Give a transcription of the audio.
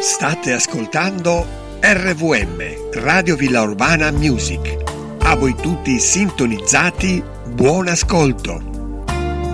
State ascoltando RVM, Radio Villa Urbana Music. A voi tutti sintonizzati, buon ascolto.